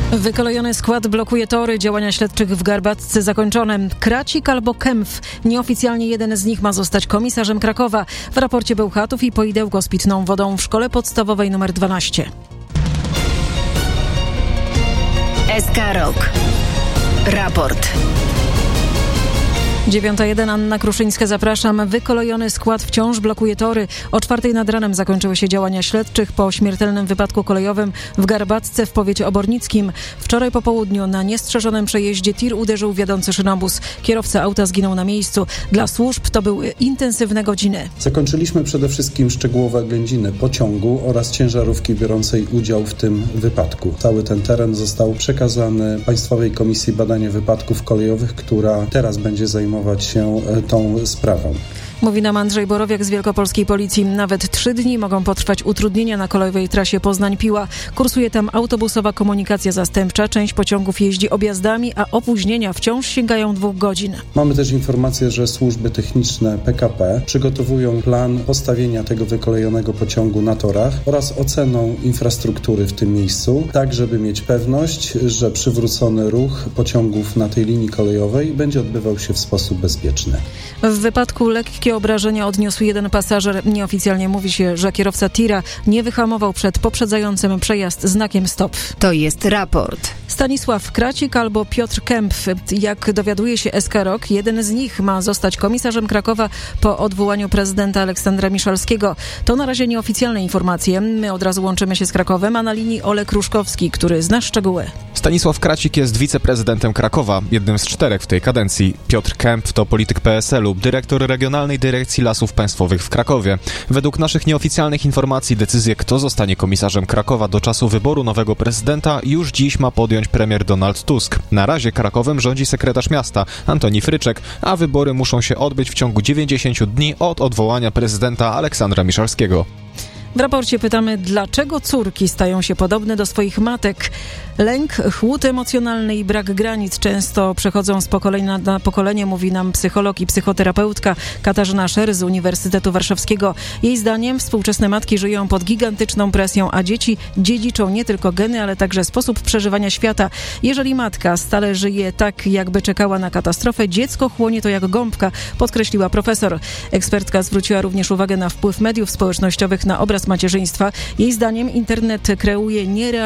Wykolejony skład blokuje tory. Działania śledczych w Garbatce zakończone. Kracik albo Kempf. Nieoficjalnie jeden z nich ma zostać komisarzem Krakowa. W raporcie Bełchatów i poidełko z pitną wodą w szkole podstawowej nr 12. SK Rok. Raport. 9:01, Anna Kruszyńska, zapraszam. Wykolejony skład wciąż blokuje tory. O 4:00 nad ranem zakończyły się działania śledczych po śmiertelnym wypadku kolejowym w Garbatce w powiecie obornickim. Wczoraj po południu na niestrzeżonym przejeździe tir uderzył wiodący szynobus. Kierowca auta zginął na miejscu. Dla służb to były intensywne godziny. Zakończyliśmy przede wszystkim szczegółowe oględziny pociągu oraz ciężarówki biorącej udział w tym wypadku. Cały ten teren został przekazany Państwowej Komisji Badania Wypadków Kolejowych, która teraz będzie zajmować się tą sprawą. Mówi nam Andrzej Borowiak z Wielkopolskiej Policji. Nawet 3 dni mogą potrwać utrudnienia na kolejowej trasie Poznań-Piła. Kursuje tam autobusowa komunikacja zastępcza. Część pociągów jeździ objazdami, a opóźnienia wciąż sięgają 2 godzin. Mamy też informację, że służby techniczne PKP przygotowują plan postawienia tego wykolejonego pociągu na torach oraz oceną infrastruktury w tym miejscu, tak żeby mieć pewność, że przywrócony ruch pociągów na tej linii kolejowej będzie odbywał się w sposób bezpieczny. W wypadku lekkie obrażenia odniósł jeden pasażer. Nieoficjalnie mówi się, że kierowca tira nie wyhamował przed poprzedzającym przejazd znakiem stop. To jest raport. Stanisław Kracik albo Piotr Kempf. Jak dowiaduje się SK Rok, jeden z nich ma zostać komisarzem Krakowa po odwołaniu prezydenta Aleksandra Miszalskiego. To na razie nieoficjalne informacje. My od razu łączymy się z Krakowem, a na linii Olek Ruszkowski, który zna szczegóły. Stanisław Kracik jest wiceprezydentem Krakowa, jednym z 4 w tej kadencji. Piotr Kempf to polityk PSL-u, dyrektor Regionalnej Dyrekcji Lasów Państwowych w Krakowie. Według naszych nieoficjalnych informacji decyzję, kto zostanie komisarzem Krakowa do czasu wyboru nowego prezydenta, już dziś ma podjąć premier Donald Tusk. Na razie Krakowem rządzi sekretarz miasta Antoni Fryczek, a wybory muszą się odbyć w ciągu 90 dni od odwołania prezydenta Aleksandra Miszalskiego. W raporcie pytamy, dlaczego córki stają się podobne do swoich matek. Lęk, chłód emocjonalny i brak granic często przechodzą z pokolenia na pokolenie, mówi nam psycholog i psychoterapeutka Katarzyna Szer z Uniwersytetu Warszawskiego. Jej zdaniem współczesne matki żyją pod gigantyczną presją, a dzieci dziedziczą nie tylko geny, ale także sposób przeżywania świata. Jeżeli matka stale żyje tak, jakby czekała na katastrofę, dziecko chłonie to jak gąbka, podkreśliła profesor. Ekspertka zwróciła również uwagę na wpływ mediów społecznościowych na obraz macierzyństwa. Jej zdaniem internet kreuje